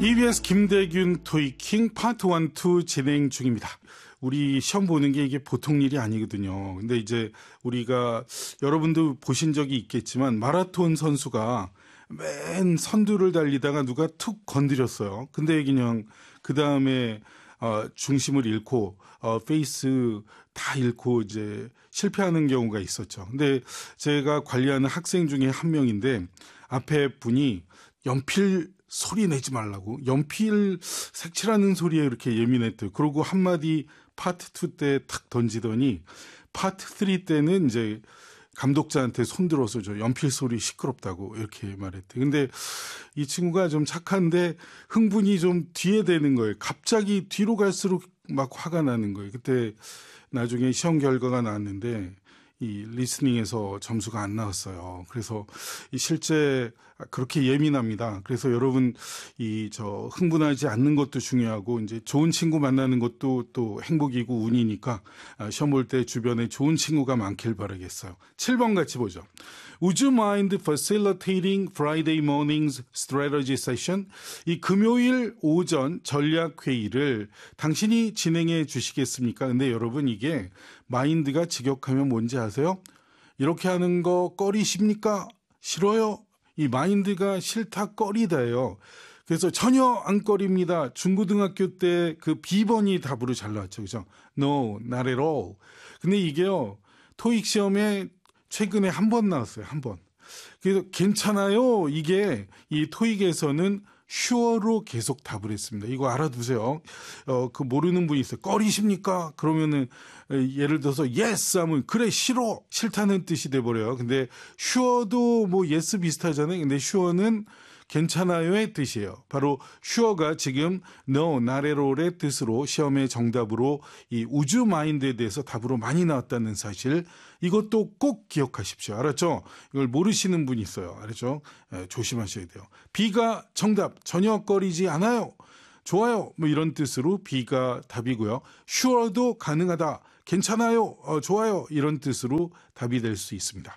EBS 김대균 토익킹 파트 1, 2 진행 중입니다. 우리 시험 보는 게 이게 보통 일이 아니거든요. 근데 이제 우리가 여러분도 보신 적이 있겠지만 마라톤 선수가 맨 선두를 달리다가 누가 툭 건드렸어요. 근데 그냥 그 다음에 중심을 잃고 페이스 다 잃고 이제 실패하는 경우가 있었죠. 근데 제가 관리하는 학생 중에 한 명인데 앞에 분이 연필 소리 내지 말라고 연필 색칠하는 소리에 이렇게 예민했대요. 그러고 한마디 파트 2 때 탁 던지더니 파트 3 때는 이제 감독자한테 손들어서 저 연필 소리 시끄럽다고 이렇게 말했대. 근데 이 친구가 좀 착한데 흥분이 좀 뒤에 되는 거예요. 갑자기 뒤로 갈수록 막 화가 나는 거예요. 그때 나중에 시험 결과가 나왔는데 이 리스닝에서 점수가 안 나왔어요. 그래서 이 실제 그렇게 예민합니다. 그래서 여러분 흥분하지 않는 것도 중요하고 이제 좋은 친구 만나는 것도 또 행복이고 운이니까 시험 볼 때 주변에 좋은 친구가 많길 바라겠어요. 7번 같이 보죠. Would you mind facilitating Friday morning's strategy session? 이 금요일 오전 전략 회의를 당신이 진행해 주시겠습니까? 근데 여러분 이게 마인드가 직역하면 뭔지 아세요? 이렇게 하는 거 꺼리십니까? 싫어요? 이 마인드가 싫다 꺼리다예요. 그래서 전혀 안 꺼립니다. 중고등학교 때 그 B번이 답으로 잘 나왔죠. 그죠? No, not at all. 근데 이게요. 토익 시험에 최근에 한 번 나왔어요. 한 번. 그래서 괜찮아요. 이게 이 토익에서는 sure로 계속 답을 했습니다. 이거 알아두세요. 그 모르는 분이 있어요. 꺼리십니까? 그러면은 예를 들어서 yes 하면 그래 싫어. 싫다는 뜻이 돼버려요. 근데 sure도 뭐 yes 비슷하잖아요. 근데 sure는 괜찮아요의 뜻이에요. 바로 sure가 지금 no, not at all의 뜻으로 시험의 정답으로 이 우주 마인드에 대해서 답으로 많이 나왔다는 사실 이것도 꼭 기억하십시오. 알았죠? 이걸 모르시는 분이 있어요. 알았죠? 조심하셔야 돼요. B가 정답 전혀 꺼리지 않아요. 좋아요. 뭐 이런 뜻으로 B가 답이고요. sure도 가능하다. 괜찮아요. 좋아요. 이런 뜻으로 답이 될 수 있습니다.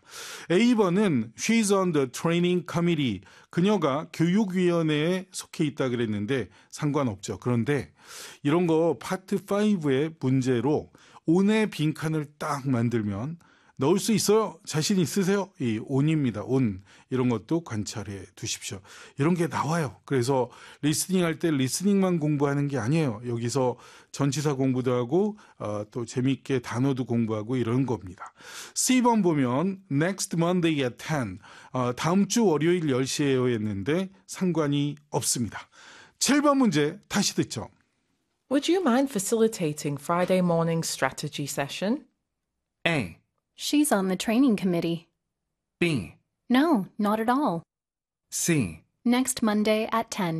A번은 She's on the training committee. 그녀가 교육위원회에 속해 있다 그랬는데 상관없죠. 그런데 이런 거 파트 5의 문제로 on의 빈칸을 딱 만들면 넣을 수 있어요? 자신 있으세요? 이 on입니다. on. 이런 것도 관찰해 두십시오. 이런 게 나와요. 그래서 리스닝 할 때 리스닝만 공부하는 게 아니에요. 여기서 전치사 공부도 하고 또 재미있게 단어도 공부하고 이런 겁니다. C번 보면 next Monday at 10. 다음 주 월요일 10시에요 했는데 상관이 없습니다. 7번 문제 다시 듣죠. Would you mind facilitating Friday morning strategy session? A. She's on the training committee. B. No, not at all. C. Next Monday at 10.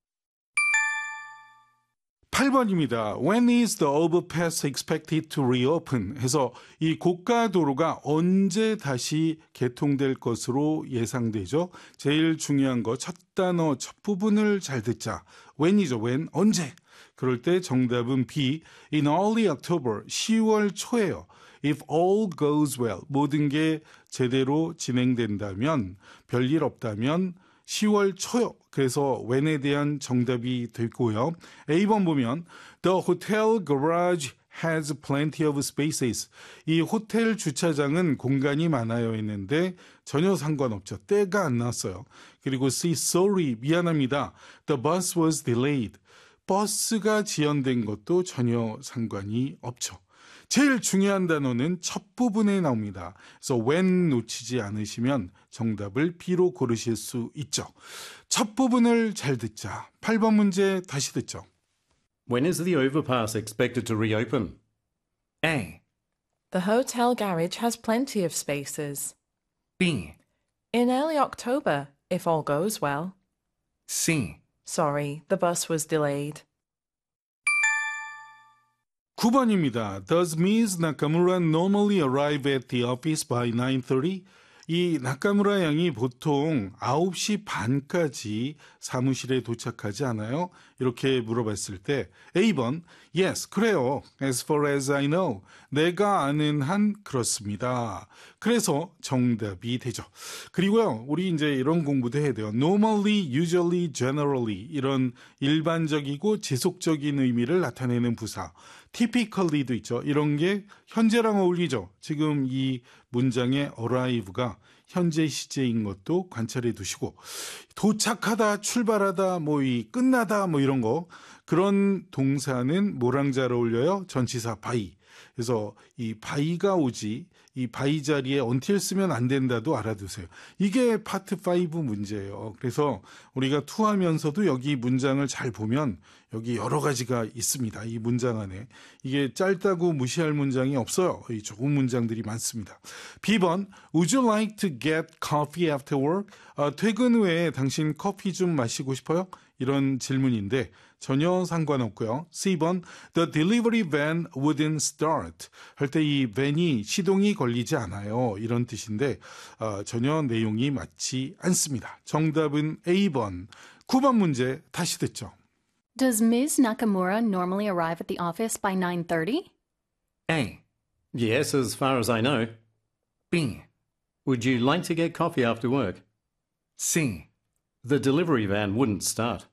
8번입니다. When is the overpass expected to reopen? 해서 이 고가 도로가 언제 다시 개통될 것으로 예상되죠. 제일 중요한 거 첫 단어 첫 부분을 잘 듣자. when이죠. when 언제? 그럴 때 정답은 B. In early October 10월 초예요. If all goes well 모든 게 제대로 진행된다면 별일 없다면 10월 초요. 그래서 when에 대한 정답이 되고요. A번 보면 The hotel garage has plenty of spaces. 이 호텔 주차장은 공간이 많아요 했는데 전혀 상관없죠. 때가 안 났어요. 그리고 C, sorry, 미안합니다. The bus was delayed. 버스가 지연된 것도 전혀 상관이 없죠. 제일 중요한 단어는 첫 부분에 나옵니다. 그래서 when 놓치지 않으시면 정답을 B로 고르실 수 있죠. 첫 부분을 잘 듣자. 8번 문제 다시 듣죠. When is the overpass expected to reopen? A. The hotel garage has plenty of spaces. B. In early October, if all goes well. C. Sorry, the bus was delayed. 9번입니다. Does Ms. Nakamura normally arrive at the office by 9:30? 이 나카무라 양이 보통 9시 반까지 사무실에 도착하지 않아요? 이렇게 물어봤을 때 A번 Yes, 그래요. As far as I know. 내가 아는 한 그렇습니다. 그래서 정답이 되죠. 그리고요, 우리 이제 이런 공부도 해야 돼요. normally, usually, generally 이런 일반적이고 지속적인 의미를 나타내는 부사. typically도 있죠. 이런 게 현재랑 어울리죠. 지금 이 문장의 arrive가 현재 시제인 것도 관찰해 두시고, 도착하다, 출발하다, 이 끝나다 이런 거, 그런 동사는 뭐랑 잘 어울려요? 전치사 by. 그래서 이 by가 오지, 이 by 자리에 until 쓰면 안 된다도 알아두세요. 이게 파트 5 문제예요. 그래서 우리가 투하면서도 여기 문장을 잘 보면 여기 여러 가지가 있습니다. 이 문장 안에. 이게 짧다고 무시할 문장이 없어요. 이 좋은 문장들이 많습니다. B번, Would you like to get coffee after work? 퇴근 후에 당신 커피 좀 마시고 싶어요? 이런 질문인데 전혀 상관없고요. C번, The delivery van wouldn't start. 할 때 이 van이 시동이 걸리지 않아요. 이런 뜻인데 전혀 내용이 맞지 않습니다. 정답은 A번. 9번 문제 다시 듣죠. Does Ms. Nakamura normally arrive at the office by 9:30? A, Yes, as far as I know. B, Would you like to get coffee after work? C, The delivery van wouldn't start.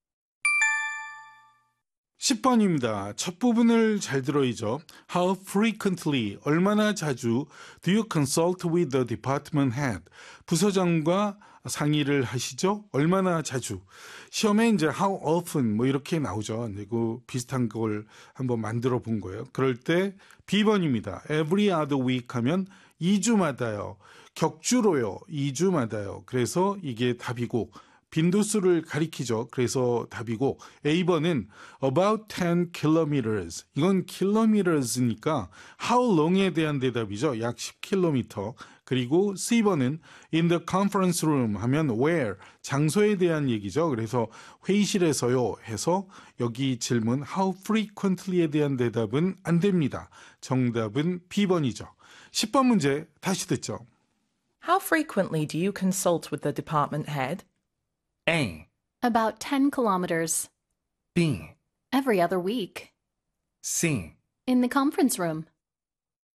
10번입니다. 첫 부분을 잘 들어야죠. How frequently, 얼마나 자주 do you consult with the department head? 부서장과 상의를 하시죠? 얼마나 자주? 시험에 이제 how often 이렇게 나오죠. 그 비슷한 걸 한번 만들어 본 거예요. 그럴 때 B번입니다. Every other week 하면 2주마다요. 격주로요. 2주마다요. 그래서 이게 답이고 빈도수를 가리키죠. 그래서 답이고 A번은 about 10 kilometers. 이건 kilometers니까 how long에 대한 대답이죠. 약 10km. 그리고 C번은 in the conference room 하면 where, 장소에 대한 얘기죠. 그래서 회의실에서요 해서 여기 질문 how frequently에 대한 대답은 안 됩니다. 정답은 B번이죠. 10번 문제 다시 듣죠. How frequently do you consult with the department head? A, About 10 kilometers. B, Every other week. C, In the conference room.